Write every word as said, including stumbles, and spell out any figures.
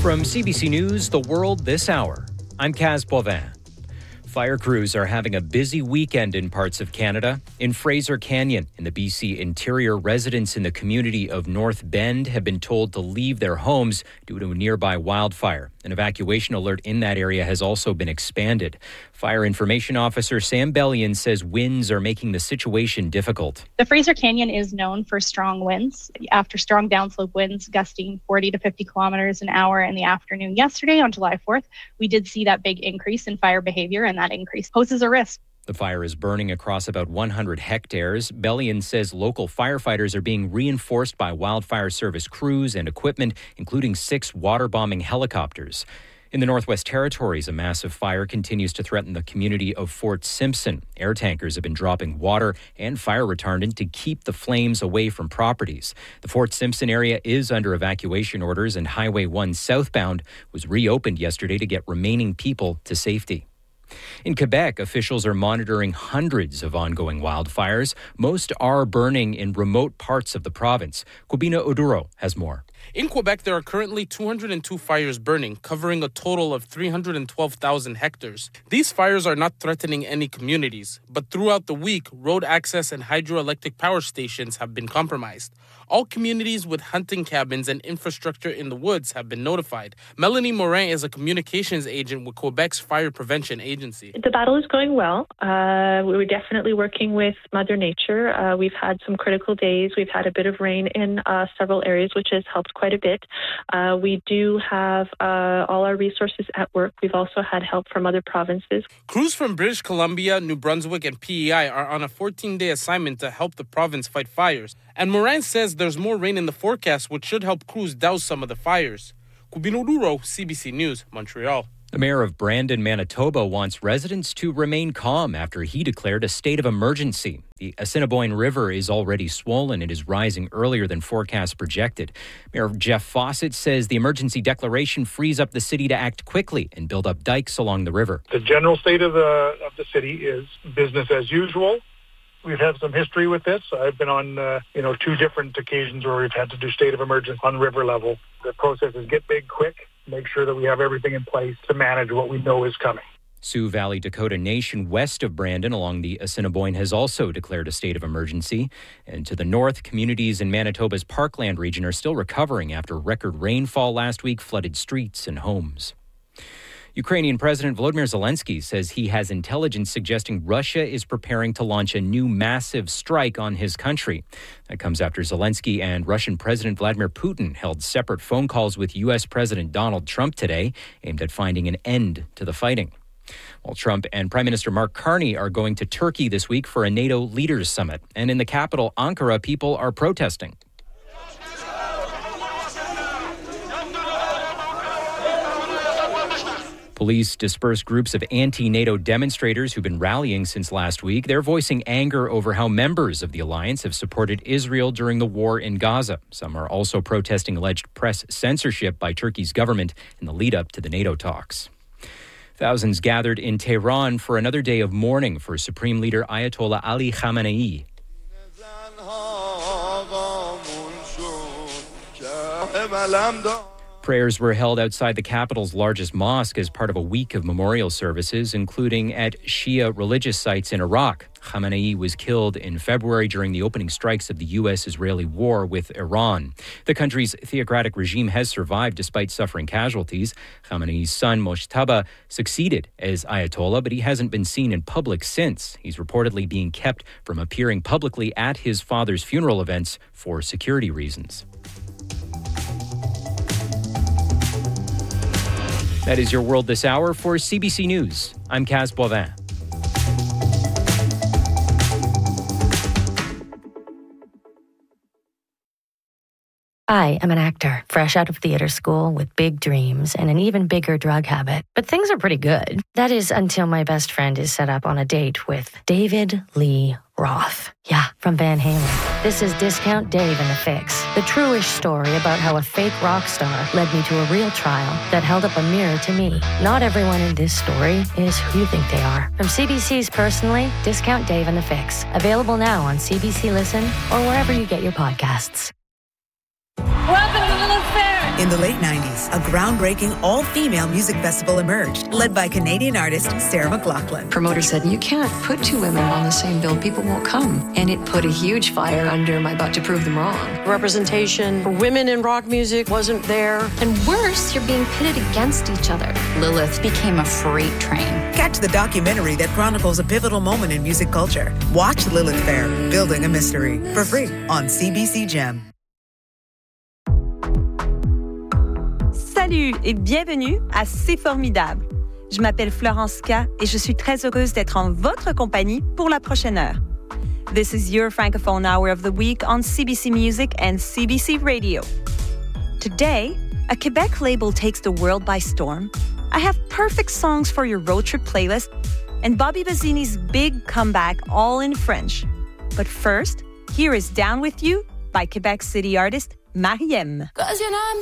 From C B C News, The World This Hour, I'm Kaz Bovin. Fire crews are having a busy weekend in parts of Canada. In Fraser Canyon, in the B C interior, residents in the community of North Bend have been told to leave their homes due to a nearby wildfire. An evacuation alert in that area has also been expanded. Fire Information Officer Sam Bellion says winds are making the situation difficult. The Fraser Canyon is known for strong winds. After strong downslope winds gusting forty to fifty kilometers an hour in the afternoon yesterday on July fourth, we did see that big increase in fire behavior, and that increase poses a risk. The fire is burning across about one hundred hectares. Bellion says local firefighters are being reinforced by wildfire service crews and equipment, including six water-bombing helicopters. In the Northwest Territories, a massive fire continues to threaten the community of Fort Simpson. Air tankers have been dropping water and fire retardant to keep the flames away from properties. The Fort Simpson area is under evacuation orders, and Highway one southbound was reopened yesterday to get remaining people to safety. In Quebec, officials are monitoring hundreds of ongoing wildfires. Most are burning in remote parts of the province. Kubina Oduro has more. In Quebec, there are currently two hundred two fires burning, covering a total of three hundred twelve thousand hectares. These fires are not threatening any communities, but throughout the week, road access and hydroelectric power stations have been compromised. All communities with hunting cabins and infrastructure in the woods have been notified. Melanie Morin is a communications agent with Quebec's Fire Prevention Agency. The battle is going well. Uh, we're definitely working with Mother Nature. Uh, we've had some critical days. We've had a bit of rain in uh, several areas, which has helped quite a bit. Uh, we do have uh, all our resources at work. We've also had help from other provinces. Crews from British Columbia, New Brunswick, and P E I are on a fourteen-day assignment to help the province fight fires. And Morin says there's more rain in the forecast, which should help crews douse some of the fires. Kubino Duro, C B C News, Montreal. The mayor of Brandon, Manitoba, wants residents to remain calm after he declared a state of emergency. The Assiniboine River is already swollen. It is rising earlier than forecasts projected. Mayor Jeff Fawcett says the emergency declaration frees up the city to act quickly and build up dikes along the river. The general state of the of the city is business as usual. We've had some history with this. I've been on, uh, you know, two different occasions where we've had to do state of emergency on river level. The process is get big quick, make sure that we have everything in place to manage what we know is coming. Sioux Valley Dakota Nation west of Brandon along the Assiniboine has also declared a state of emergency. And to the north, communities in Manitoba's Parkland region are still recovering after record rainfall last week flooded streets and homes. Ukrainian President Volodymyr Zelensky says he has intelligence suggesting Russia is preparing to launch a new massive strike on his country. That comes after Zelensky and Russian President Vladimir Putin held separate phone calls with U S President Donald Trump today, aimed at finding an end to the fighting. While Trump and Prime Minister Mark Carney are going to Turkey this week for a NATO leaders summit. And in the capital, Ankara, people are protesting. Police dispersed groups of anti-NATO demonstrators who've been rallying since last week. They're voicing anger over how members of the alliance have supported Israel during the war in Gaza. Some are also protesting alleged press censorship by Turkey's government in the lead-up to the NATO talks. Thousands gathered in Tehran for another day of mourning for Supreme Leader Ayatollah Ali Khamenei. Prayers were held outside the capital's largest mosque as part of a week of memorial services, including at Shia religious sites in Iraq. Khamenei was killed in February during the opening strikes of the U S-Israeli war with Iran. The country's theocratic regime has survived despite suffering casualties. Khamenei's son, Mojtaba, succeeded as Ayatollah, but he hasn't been seen in public since. He's reportedly being kept from appearing publicly at his father's funeral events for security reasons. That is your World This Hour. For C B C News, I'm Kaz Bovin. I am an actor, fresh out of theater school with big dreams and an even bigger drug habit. But things are pretty good. That is until my best friend is set up on a date with David Lee Roth. Yeah, from Van Halen. This is Discount Dave and the Fix, the true-ish story about how a fake rock star led me to a real trial that held up a mirror to me. Not everyone in this story is who you think they are. From C B C's Personally, Discount Dave and the Fix. Available now on C B C Listen or wherever you get your podcasts. Welcome to Little Fair. In the late nineties, a groundbreaking all-female music festival emerged, led by Canadian artist Sarah McLachlan. Promoter said, you can't put two women on the same bill. People won't come. And it put a huge fire under my butt to prove them wrong. Representation for women in rock music wasn't there. And worse, you're being pitted against each other. Lilith became a freight train. Catch the documentary that chronicles a pivotal moment in music culture. Watch Lilith Fair, Building a Mystery, for free on C B C Gem. Salut et bienvenue à C'est formidable. Je m'appelle Florence K et je suis très heureuse d'être en votre compagnie pour la prochaine heure. This is your Francophone Hour of the Week on C B C Music and C B C Radio. Today, a Quebec label takes the world by storm. I have perfect songs for your road trip playlist and Bobby Bazzini's big comeback all in French. But first, here is Down With You by Quebec City artist Mariem. 'Cause you know I'm